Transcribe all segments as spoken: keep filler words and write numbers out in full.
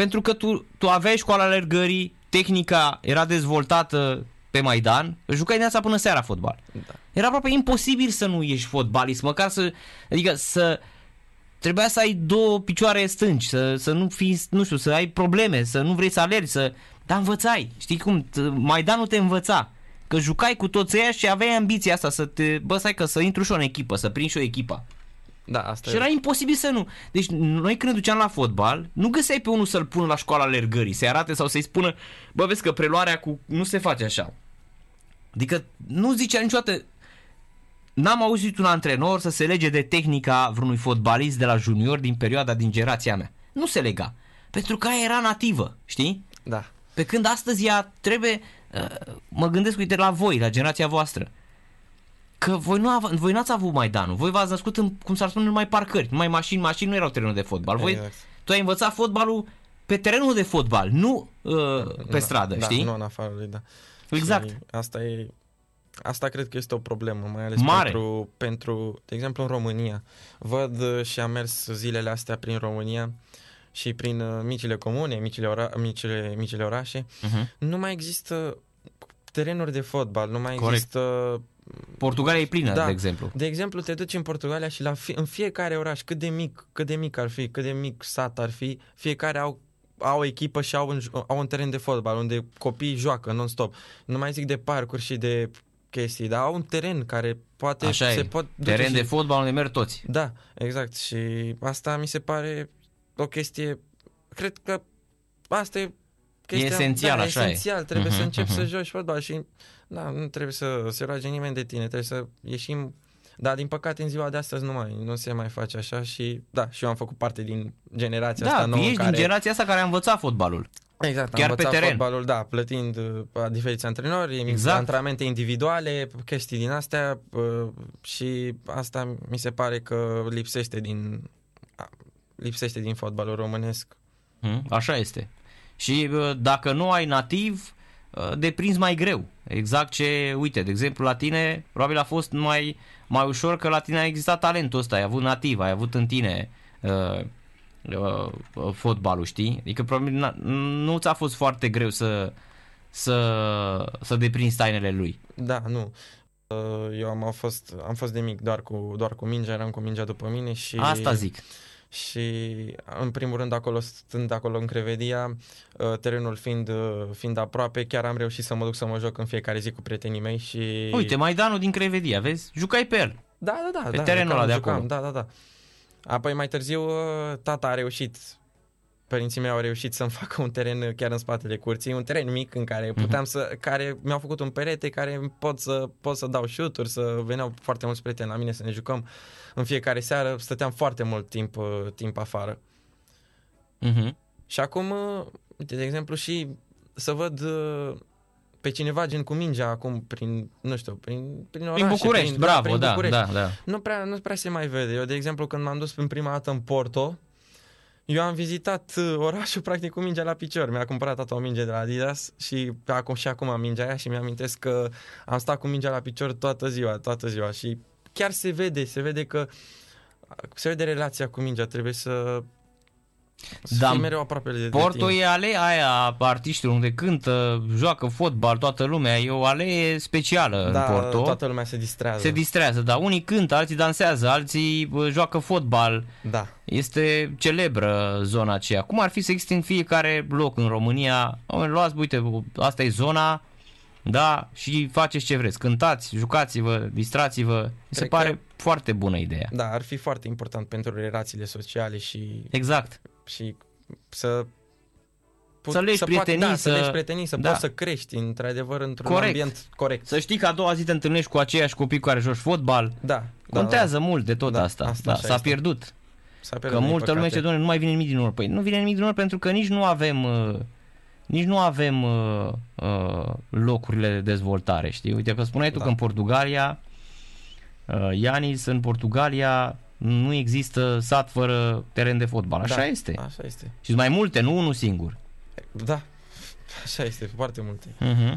Pentru că tu, tu aveai școala alergării, tehnica era dezvoltată pe Maidan, jucai dimineața până seara fotbal. Da. Era aproape imposibil să nu ești fotbalist, măcar să, adică să, trebuia să ai două picioare stângi, să, să nu fii, nu știu, să ai probleme, să nu vrei să alergi, să, dar învățai, știi cum, Maidanul te învăța, că jucai cu toți ăia și aveai ambiția asta să te, bă, stai că să intru și eu în echipă, să prind și o echipă. Da, asta și era e. imposibil să nu. Deci noi când ne duceam la fotbal, nu găseai pe unul să-l pună la școala alergării, să-i arate sau să-i spună, bă, vezi că preluarea cu nu se face așa. Adică nu zicea niciodată, n-am auzit un antrenor să se lege de tehnica vreunui fotbalist de la junior din perioada din generația mea. Nu se lega. Pentru că aia era nativă, știi? Da. Pe când astăzi ea trebuie, mă gândesc, uite, la voi, la generația voastră, că voi, nu av- voi n-ați avut Maidanul, voi v-ați născut în, cum s-ar spune, numai parcări, numai mașini, mașini nu erau terenul de fotbal. Voi, exact. Tu ai învățat fotbalul pe terenul de fotbal, nu uh, pe da, stradă, da, știi? nu în afară lui, da. Exact. Și asta e, asta cred că este o problemă, mai ales Mare. pentru, pentru, de exemplu, în România. Văd și am mers zilele astea prin România și prin uh, micile comune, micile, ora, micile, micile orașe. Uh-huh. Nu mai există terenuri de fotbal, nu mai Corect. există... Portugalia e plină, da. de exemplu. De exemplu, te duci în Portugalia și la fie, în fiecare oraș, cât de mic, cât de mic ar fi, cât de mic sat ar fi, fiecare au, au o echipă și au un, au un teren de fotbal unde copiii joacă non-stop. Nu mai zic de parcuri și de chestii, dar au un teren care poate Așa se e. pot Teren și... de fotbal unde merg toți. Da, exact. Și asta mi se pare o chestie, cred că asta e chestia, E esențial, da, așa esențial. e. Trebuie uh-huh, să începi uh-huh. să joci fotbal și da, nu trebuie să se roage nimeni de tine, trebuie să ieșim. Dar din păcate în ziua de astăzi nu mai nu se mai face așa și da, și eu am făcut parte din generația da, asta nouă. Da, ești care... din generația asta care a învățat fotbalul. Exact, chiar am pe învățat teren. fotbalul, da, plătind uh, diferiți antrenori, exact. antrenamente individuale, chestii din astea uh, și asta mi se pare că lipsește din lipsește din fotbalul românesc. Hmm, așa este. Și uh, dacă nu ai nativ, uh, deprinzi mai greu. Exact ce, uite, de exemplu, la tine probabil a fost mai, mai ușor că la tine a existat talentul ăsta, ai avut nativ, ai avut în tine uh, uh, fotbalul, știi? Adică probabil nu ți-a fost foarte greu să, să, să deprinzi tainele lui. Da, nu. Eu am, am, fost, am fost de mic doar cu, doar cu mingea, eram cu mingea după mine și... Asta zic. Și în primul rând acolo, stând acolo în Crevedia, terenul fiind, fiind aproape, chiar am reușit să mă duc să mă joc în fiecare zi cu prietenii mei și... Uite, Maidanul din Crevedia, vezi? Jucai pe el. Da, da, da. Pe da, terenul ăla de jucam, acolo. Da, da, da. Apoi mai târziu tata a reușit, părinții mei au reușit să-mi facă un teren chiar în spatele curții, un teren mic în care puteam să, care mi-au făcut un perete, care pot să, pot să dau shoot-uri, să veneau foarte mulți prieteni la mine să ne jucăm în fiecare seară, stăteam foarte mult timp, timp afară. Uh-huh. Și acum, uite, de exemplu, și să văd pe cineva gen cu mingea acum prin, nu știu, prin, prin orașe. Prin București, prin, bravo, da, prin da, București. da, da. Nu prea, nu prea se mai vede. Eu, de exemplu, când m-am dus în prima dată în Porto, eu am vizitat orașul practic cu mingea la picior. Mi-a cumpărat tata o minge de la Adidas și acum și acum am mingea aia și mi-amintesc că am stat cu mingea la picior toată ziua, toată ziua și chiar se vede, se vede că se vede relația cu mingea, trebuie să Da, fii mereu aproape de, de Porto tine. e alea aia a artiștilor unde cântă, joacă fotbal, toată lumea, e o alee specială Da, în Porto. toată lumea se distrează. Se distrează, da, unii cântă, alții dansează, alții joacă fotbal. Da. Este celebră zona aceea. Cum ar fi să existe în fiecare loc în România? Oameni, luați, uite, asta e zona, da, și faceți ce vreți. Cântați, jucați-vă, distrați-vă. Mi se Cred pare că- foarte bună ideea. Da, ar fi foarte important pentru relațiile sociale și, Exact. și să Să legi să prietenii, poate, da, să, să- legi prietenii, să da. poți să crești într-adevăr într-un Corect. ambient corect. Să știi că a doua zi te întâlnești cu aceiași copii cu care joci fotbal. Da. Contează da, mult de tot Da, asta. asta Da, așa s-a este. pierdut. da. S-a Că pierdut, din multă lume păcate. zice, doamne, nu mai vine nimic din urmă. Păi nu vine nimic din urmă pentru că nici nu avem uh, nici nu avem uh, uh, locurile de dezvoltare, știi? Uite că spuneai tu Da. că în Portugalia, uh, Ianis, în Portugalia nu există sat fără teren de fotbal. Așa Da, este. Așa este. Și sunt mai multe, nu unul singur. Da. Așa este, foarte multe. Uh-huh.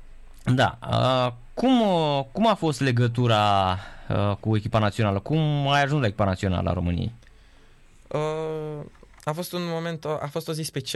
Da. Uh, cum, uh, cum a fost legătura uh, cu echipa națională? Cum ai ajuns la echipa națională a României? Uh, a fost un moment, a fost o zi specială.